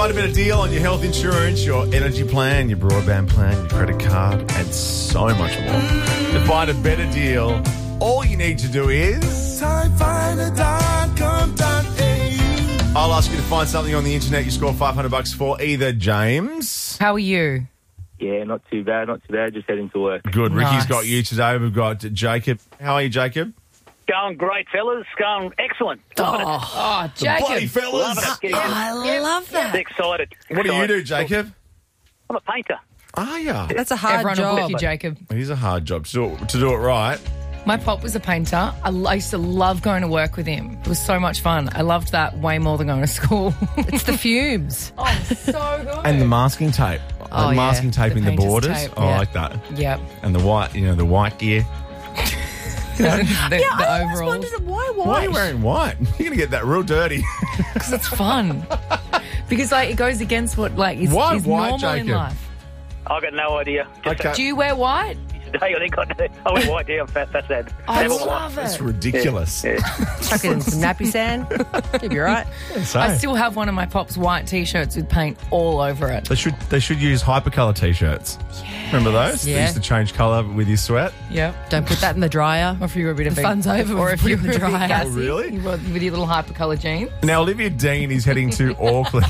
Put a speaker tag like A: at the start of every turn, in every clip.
A: find a better deal on your health insurance, your energy plan, your broadband plan, your credit card, and so much more. To find a better deal, all you need to do is... I'll ask you to find something on the internet you score $500 for either, James.
B: How are you?
C: Yeah, not too bad. Just heading to work.
A: Good.
B: Nice.
A: Ricky's got you today. We've got Jacob. How are you, Jacob?
C: Going great, fellas. Going excellent.
B: Oh, Jacob.
A: Bloody fellas.
C: Love it.
B: I love that.
C: Excited.
A: What do you do, Jacob?
C: I'm a painter.
A: Are ya?
D: That's a hard
B: Everyone will book
D: job.
B: you, Jacob.
A: It is a hard job to do it right.
B: My pop was a painter. I used to love going to work with him. It was so much fun. I loved that way more than going to school.
D: It's the fumes.
B: Oh, so good.
A: And the masking tape.
B: Oh, yeah.
A: Masking taping
B: The
A: the
B: painter's
A: borders.
B: tape.
A: Oh, I
B: Yeah.
A: like that.
B: Yep.
A: And the white gear.
B: the
D: I always
B: overalls.
D: wondered why
A: Why are you wearing white? You're going to get that real dirty.
B: Because it's fun. Because it goes against what is
A: Why
B: is
A: white,
B: normal in
A: Jacob?
B: life.
C: I've got no idea. Just
A: Okay.
B: Do you wear white?
C: today, I think I went white down. That's sad.
B: I
C: Never
B: love
A: That's
B: it.
A: ridiculous.
C: Yeah.
D: Chuck it in some nappy sand. You'll be right.
B: I still have one of my Pop's white T-shirts with paint all over it.
A: They should use hypercolour T-shirts. Remember those? They
D: Yeah.
A: used to change colour with your sweat.
B: Yep.
D: Don't put that in the dryer.
B: Or if you're a bit of
D: The
B: a
D: fun's over.
B: or if
D: Put it
B: you're
D: in the
B: a bit
D: dryer.
B: gassy,
A: Oh, really?
B: with your little hypercolour jeans.
A: Now, Olivia Dean is heading to Auckland,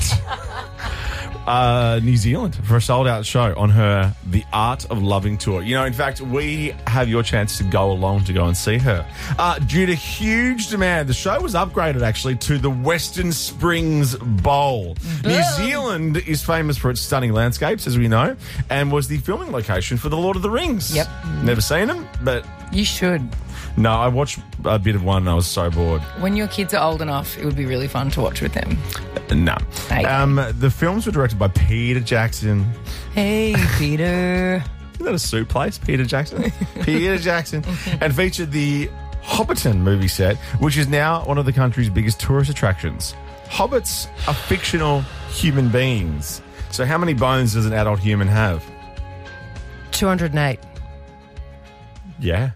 A: New Zealand, for a sold-out show on her The Art of Loving tour. You know, in fact, we have your chance to go along to go and see her. Due to huge demand, the show was upgraded, actually, to the Western Springs Bowl. New Zealand is famous for its stunning landscapes, as we know, and was the filming location for The Lord of the Rings.
B: Yep.
A: Never seen them, but...
B: You should.
A: No, I watched a bit of one and I was so bored.
B: When your kids are old enough, it would be really fun to watch with them.
A: No.
B: Hey.
A: The films were directed by Peter Jackson.
B: Hey, Peter.
A: Is that a soup place, Peter Jackson? Peter Jackson. And featured the Hobbiton movie set, which is now one of the country's biggest tourist attractions. Hobbits are fictional human beings. So how many bones does an adult human have?
D: 208.
A: Yeah.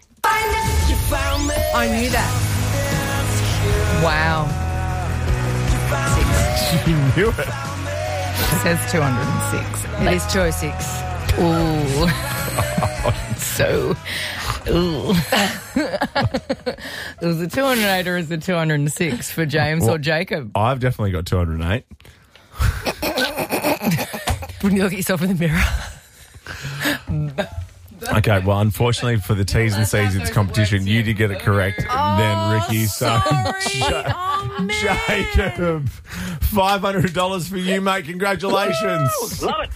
D: I knew that.
B: Wow.
A: You knew it.
B: It says 206.
D: It is 206.
B: Ooh. So, ooh. It was a 208 or is it 206 for James or Jacob?
A: I've definitely got 208.
D: When you look at yourself in the mirror.
A: Okay, well, unfortunately for the T's and C's of this competition, you did get it correct then, Ricky. So, Jacob, $500 for you, mate. Congratulations.
C: Love it.